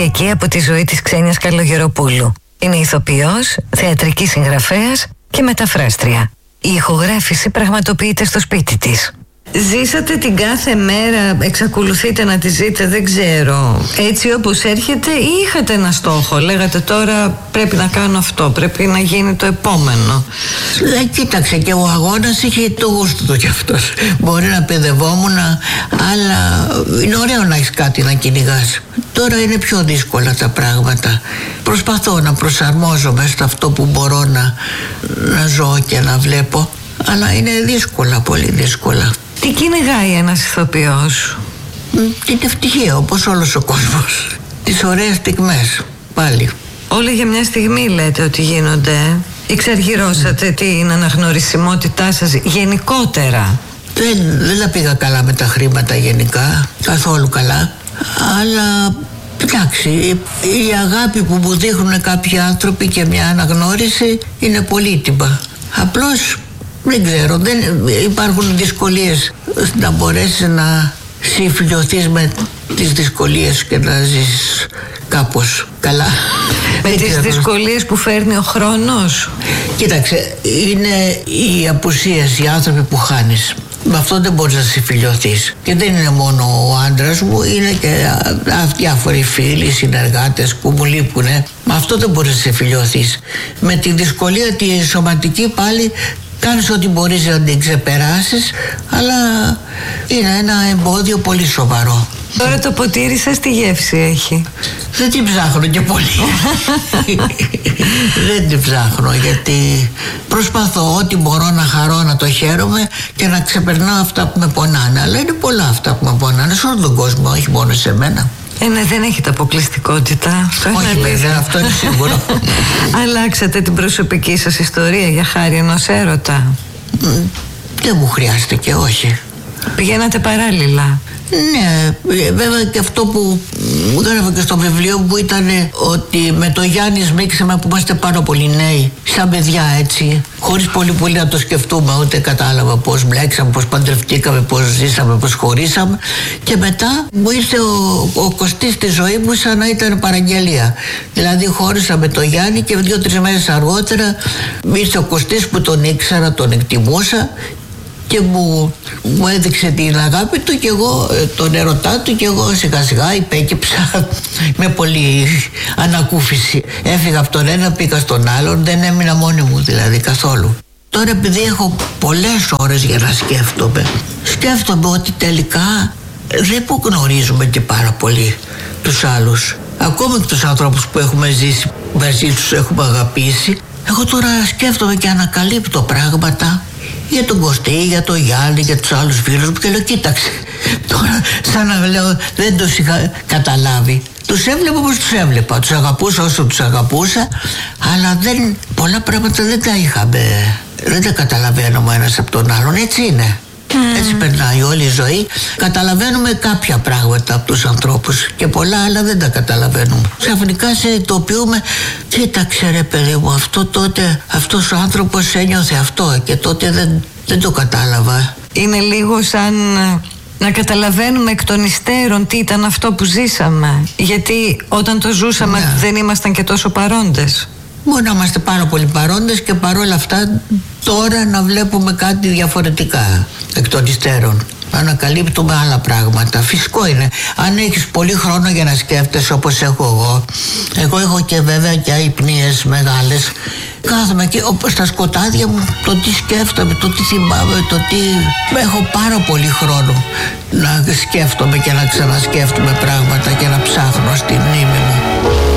Κυριακή από τη ζωή της Ξένιας Καλογεροπούλου. Είναι ηθοποιός, θεατρική συγγραφέας και μεταφράστρια. Η ηχογράφηση πραγματοποιείται στο σπίτι της. Ζήσατε την κάθε μέρα, εξακολουθείτε να τη ζείτε, δεν ξέρω, έτσι όπως έρχεται, ή είχατε ένα στόχο, λέγατε τώρα πρέπει να κάνω αυτό, πρέπει να γίνει το επόμενο? Κοίταξε, και ο αγώνας είχε το γούστο του κι αυτός. Μπορεί να παιδευόμουν, αλλά είναι ωραίο να έχεις κάτι να κυνηγάς. Τώρα είναι πιο δύσκολα τα πράγματα. Προσπαθώ να προσαρμόζομαι σε αυτό που μπορώ να ζω και να βλέπω, αλλά είναι δύσκολα, πολύ δύσκολα. Τι κυνηγάει ένας ηθοποιός? Την ευτυχία, όπως όλος ο κόσμος. Τις ωραίες στιγμές, πάλι. Όλα για μια στιγμή λέτε ότι γίνονται. Εξαργυρώσατε την αναγνωρισιμότητά σας γενικότερα? Δεν τα πήγα καλά με τα χρήματα γενικά, καθόλου καλά. Αλλά εντάξει, η αγάπη που μου δείχνουν κάποιοι άνθρωποι και μια αναγνώριση είναι πολύτιμα. Απλώς δεν ξέρω, υπάρχουν δυσκολίες να μπορέσεις να συμφιλιωθείς με τις δυσκολίες και να ζεις κάπως καλά. Με τις δυσκολίες που φέρνει ο χρόνος? Κοίταξε, είναι οι απουσίες, οι άνθρωποι που χάνεις. Με αυτό δεν μπορείς να συμφιλιωθείς. Και δεν είναι μόνο ο άντρας μου, είναι και διάφοροι φίλοι, συνεργάτες που μου λείπουνε. Με αυτό δεν μπορείς να συμφιλιωθείς. Με τη δυσκολία τη σωματική πάλι κάνεις ό,τι μπορείς να την ξεπεράσεις, αλλά είναι ένα εμπόδιο πολύ σοβαρό. Τώρα το ποτήρι σας τι γεύση έχει? Δεν την ψάχνω και πολύ. Δεν την ψάχνω, γιατί προσπαθώ ό,τι μπορώ να χαρώ, να το χαίρομαι και να ξεπερνάω αυτά που με πονάνε. Αλλά είναι πολλά αυτά που με πονάνε σε όλο τον κόσμο, όχι μόνο σε μένα. Ναι, δεν έχετε αποκλειστικότητα. Όχι βέβαια, αυτό είναι σίγουρο. Αλλάξατε την προσωπική σας ιστορία για χάρη ενός έρωτα? Δεν μου χρειάστηκε, όχι. Πηγαίνατε παράλληλα? Ναι, βέβαια και αυτό που γράφω και στο βιβλίο μου ήταν ότι με το Γιάννη σμίξαμε που είμαστε πάρα πολύ νέοι, σαν παιδιά έτσι, χωρίς πολύ να το σκεφτούμε, ούτε κατάλαβα πώς μπλέξαμε, πώς παντρευτήκαμε, πώς ζήσαμε, πώς χωρίσαμε. Και μετά μου ήρθε ο Κωστής στη ζωή μου σαν να ήταν παραγγελία. Δηλαδή χώρισα με το Γιάννη και 2-3 μέρες αργότερα ήρθε ο Κωστής που τον ήξερα, τον εκτιμούσα και μου έδειξε την αγάπη του και εγώ τον ερωτά του και εγώ σιγά σιγά υπέκυψα με πολύ ανακούφιση. Έφυγα από τον ένα, πήγα στον άλλον, δεν έμεινα μόνη μου δηλαδή καθόλου. Τώρα επειδή έχω πολλές ώρες για να σκέφτομαι ότι τελικά δεν γνωρίζουμε και πάρα πολύ τους άλλους. Ακόμη και τους ανθρώπους που έχουμε ζήσει μαζί τους, έχουμε αγαπήσει. Εγώ τώρα σκέφτομαι και ανακαλύπτω πράγματα για τον Κωστή, για τον Γιάννη, για τους άλλους φίλους μου και λέω κοίταξε, τώρα σαν να λέω δεν τους είχα καταλάβει. Τους έβλεπα όπως τους έβλεπα, τους αγαπούσα όσο τους αγαπούσα, αλλά πολλά πράγματα δεν τα είχαμε, δεν τα καταλαβαίνουμε ο ένας από τον άλλον, έτσι είναι. Έτσι περνάει όλη η ζωή. Καταλαβαίνουμε κάποια πράγματα από τους ανθρώπους και πολλά άλλα δεν τα καταλαβαίνουμε. Ξαφνικά συνειδητοποιούμε, κοίταξε ρε παιδί μου, αυτός ο άνθρωπος ένιωθε αυτό και τότε δεν το κατάλαβα. Είναι λίγο σαν να καταλαβαίνουμε εκ των υστέρων τι ήταν αυτό που ζήσαμε, γιατί όταν το ζούσαμε δεν ήμασταν και τόσο παρόντες. Μπορεί να είμαστε πάρα πολύ παρόντες και παρόλα αυτά τώρα να βλέπουμε κάτι διαφορετικά εκ των υστέρων. Ανακαλύπτουμε άλλα πράγματα. Φυσικό είναι. Αν έχεις πολύ χρόνο για να σκέφτεσαι όπως έχω εγώ έχω και βέβαια και αϊπνίες μεγάλες. Κάθομαι και όπως στα σκοτάδια μου το τι σκέφτομαι, το τι θυμάμαι, το τι... Έχω πάρα πολύ χρόνο να σκέφτομαι και να ξανασκέφτομαι πράγματα και να ψάχνω στη μνήμη μου.